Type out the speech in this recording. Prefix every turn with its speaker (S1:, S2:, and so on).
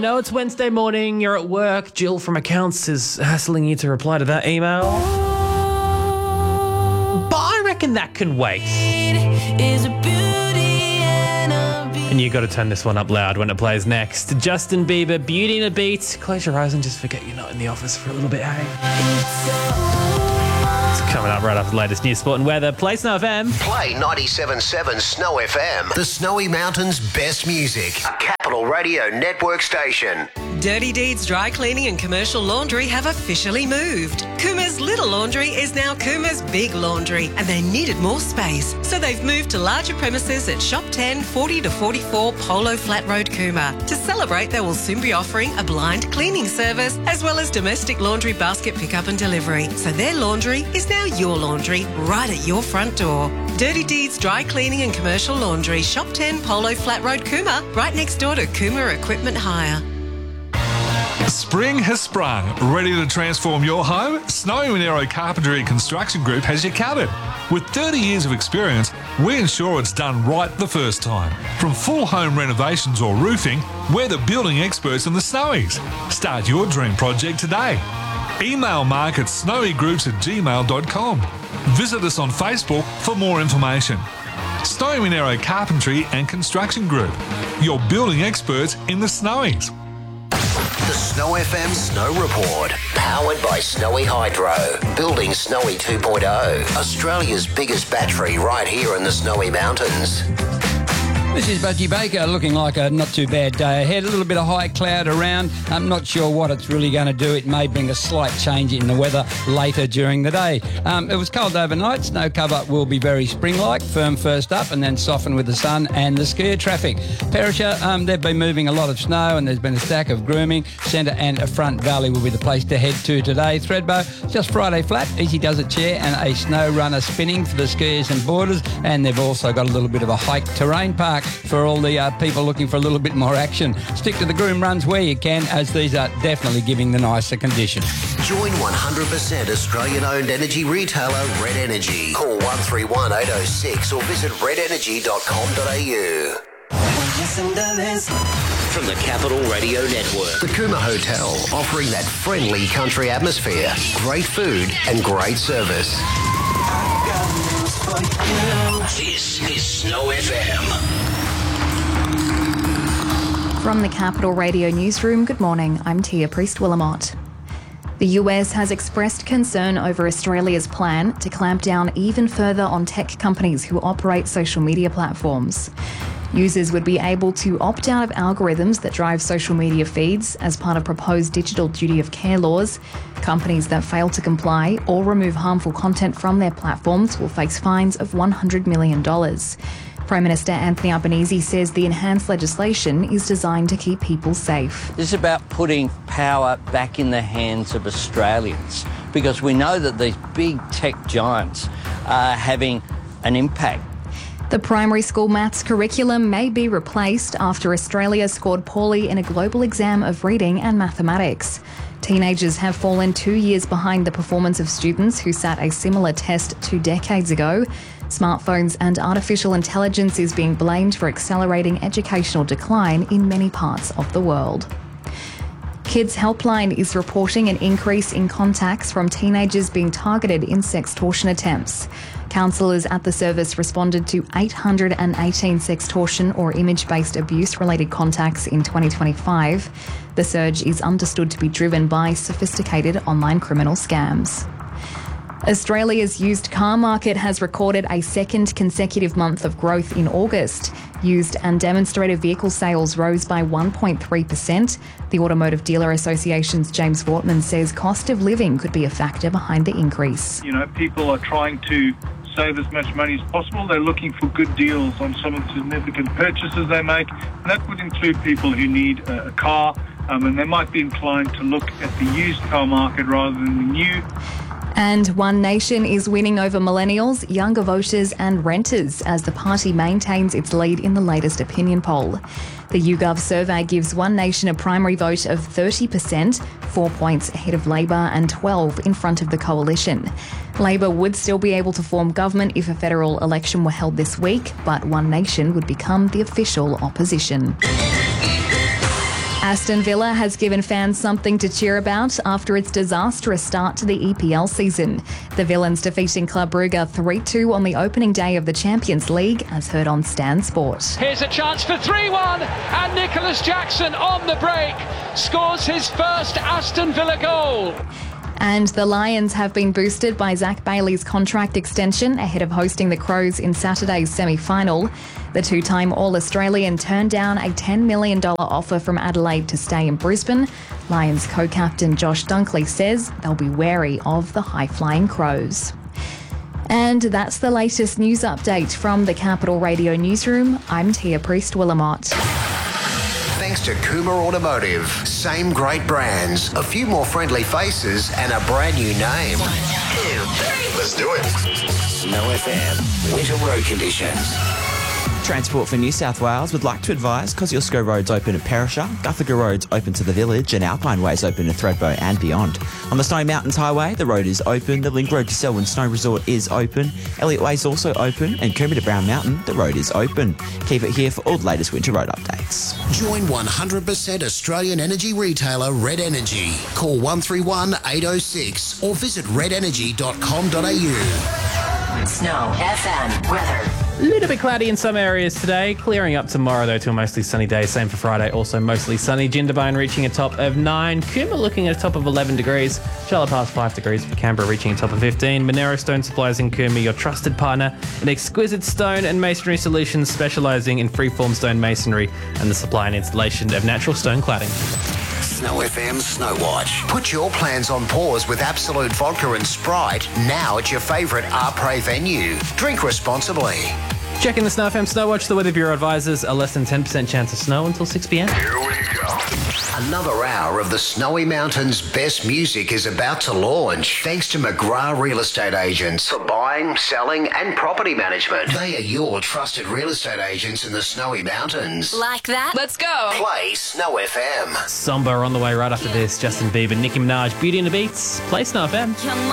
S1: know it's Wednesday morning, you're at work, Jill from accounts is hassling you to reply to that email. But I reckon that can wait. And you got to turn this one up loud when it plays next. Justin Bieber, Beauty and a Beat. Close your eyes and just forget you're not in the office for a little bit, hey? It's coming up right after the latest news, sport and weather. Play Snow FM.
S2: Play 97.7 Snow FM. The Snowy Mountains' best music. A Capital Radio Network station.
S3: Dirty Deeds Dry Cleaning and Commercial Laundry have officially moved. Coomer's Little Laundry is now Coomer's Big Laundry, and they needed more space, so they've moved to larger premises at Shop 10, 40 to 44 Polo Flat Road, Coomer. To celebrate, they will soon be offering a blind cleaning service as well as domestic laundry basket pickup and delivery. So their laundry is now your laundry, right at your front door. Dirty Deeds Dry Cleaning and Commercial Laundry, Shop 10 Polo Flat Road, Coomer, right next door to Coomer Equipment Hire.
S4: Spring has sprung. Ready to transform your home? Snowy Monero Carpentry Construction Group has you covered. With 30 years of experience, we ensure it's done right the first time. From full home renovations or roofing, we're the building experts in the Snowies. Start your dream project today. Email mark@snowygroups@gmail.com. Visit us on Facebook for more information. Snowy Monero Carpentry and Construction Group, your building experts in the Snowies.
S2: The Snow FM Snow Report. Powered by Snowy Hydro. Building Snowy 2.0. Australia's biggest battery right here in the Snowy Mountains.
S5: This is Budgie Baker, looking like a not too bad day ahead. A little bit of high cloud around. I'm not sure what it's really going to do. It may bring a slight change in the weather later during the day. It was cold overnight. Snow cover will be very spring-like, firm first up and then soften with the sun and the skier traffic. Perisher, they've been moving a lot of snow and there's been a stack of grooming. Centre and Front Valley will be the place to head to today. Thredbo, just Friday flat. Easy Does It chair and a snow runner spinning for the skiers and boarders. And they've also got a little bit of a hike terrain park for all the people looking for a little bit more action. Stick to the groom runs where you can, as these are definitely giving the nicer conditions.
S2: Join 100% Australian-owned energy retailer Red Energy. Call 131 806 or visit redenergy.com.au. From the Capital Radio Network. The Cooma Hotel, offering that friendly country atmosphere, great food and great service. This is Snow FM.
S6: From the Capital Radio Newsroom, good morning. I'm Tia Priest-Willamott. The US has expressed concern over Australia's plan to clamp down even further on tech companies who operate social media platforms. Users would be able to opt out of algorithms that drive social media feeds as part of proposed digital duty of care laws. Companies that fail to comply or remove harmful content from their platforms will face fines of $100 million. Prime Minister Anthony Albanese says the enhanced legislation is designed to keep people safe.
S7: This is about putting power back in the hands of Australians, because we know that these big tech giants are having an impact.
S6: The primary school maths curriculum may be replaced after Australia scored poorly in a global exam of reading and mathematics. Teenagers have fallen 2 years behind the performance of students who sat a similar test 2 decades ago. Smartphones and artificial intelligence is being blamed for accelerating educational decline in many parts of the world. Kids Helpline is reporting an increase in contacts from teenagers being targeted in sextortion attempts. Counsellors at the service responded to 818 sextortion or image-based abuse-related contacts in 2025. The surge is understood to be driven by sophisticated online criminal scams. Australia's used car market has recorded a second consecutive month of growth in August. Used and demonstrator vehicle sales rose by 1.3%. The Automotive Dealer Association's James Wortman says cost of living could be a factor behind the increase.
S8: You know, people are trying to save as much money as possible. They're looking for good deals on some of the significant purchases they make. And that would include people who need a car, and they might be inclined to look at the used car market rather than the new.
S6: And One Nation is winning over millennials, younger voters and renters as the party maintains its lead in the latest opinion poll. The YouGov survey gives One Nation a primary vote of 30%, 4 points ahead of Labor and 12 in front of the coalition. Labor would still be able to form government if a federal election were held this week, but One Nation would become the official opposition. Aston Villa has given fans something to cheer about after its disastrous start to the EPL season. The Villains defeating Club Brugge 3-2 on the opening day of the Champions League, as heard on Stan Sport.
S9: Here's a chance for 3-1, and Nicholas Jackson on the break scores his first Aston Villa goal.
S6: And the Lions have been boosted by Zach Bailey's contract extension ahead of hosting the Crows in Saturday's semi-final. The two-time All-Australian turned down a $10 million offer from Adelaide to stay in Brisbane. Lions co-captain Josh Dunkley says they'll be wary of the high-flying Crows. And that's the latest news update from the Capital Radio Newsroom. I'm Tia Priest-Willamott.
S2: Thanks to Kuma Automotive. Same great brands, a few more friendly faces, and a brand new name. 1, 2, 3. Let's do it. Snow FM. Winter road conditions.
S10: Transport for New South Wales would like to advise Kosciuszko Road's open at Perisher, Guthaga Road's open to the village, and Alpine Way's open to Thredbo and beyond. On the Snowy Mountains Highway, the road is open, the Link Road to Selwyn Snow Resort is open, Elliott Way's also open, and Coombe to Brown Mountain, the road is open. Keep it here for all the latest winter road updates.
S2: Join 100% Australian energy retailer Red Energy. Call 131 806 or visit redenergy.com.au.
S11: Snow FM weather.
S1: A little bit cloudy in some areas today, clearing up tomorrow though to a mostly sunny day. Same for Friday, also mostly sunny. Jindabyne reaching a top of 9, Coombe looking at a top of 11 degrees, Charlotte past 5 degrees, for Canberra reaching a top of 15. Monero Stone Supplies in Coombe, your trusted partner in exquisite stone and masonry solutions, specialising in freeform stone masonry and the supply and installation of natural stone cladding.
S2: Snow FM Snow Watch. Put your plans on pause with Absolute Vodka and Sprite now at your favourite Arpre venue. Drink responsibly.
S1: Checking the Snow FM Snow Watch, the Weather Bureau advises a less than 10% chance of snow until 6 p.m.
S2: Here we go. Another hour of the Snowy Mountains' best music is about to launch, thanks to McGrath Real Estate Agents for buying, selling and property management. They are your trusted real estate agents in the Snowy Mountains.
S11: Like that? Let's go.
S2: Play Snow FM.
S1: Somber on the way right after this. Justin Bieber, Nicki Minaj, Beauty and the Beats. Play Snow FM.